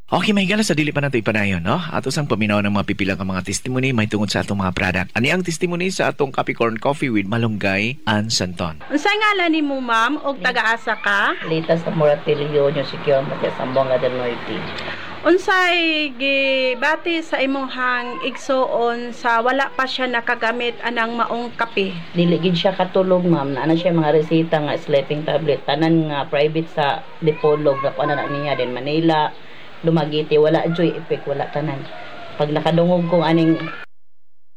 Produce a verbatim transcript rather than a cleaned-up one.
Okay, may gala sa dili pa nato ipanayon, no? Ato sang paminaw ng mga pipila ka mga testimony may tungod sa atong mga product. Ani ang testimony sa atong Capricorn Coffee with Malunggay and Santon. Unsay ngalan nimo ma'am og taga-asa ka? Lita sa Moratelio, New Secure, Matias, Sambonga del Norte. Unsay gibati sa imong igsuon sa wala pa siya nakagamit anang maong kape? Dili gid siya katulog, ma'am. Na ana siya mga resita nga sleeping tablet. Tanan nga private sa Dipolog na kuana na niya din Manila, Lumagiti, wala joy effect, wala tanan. Pag nakadungog ko aning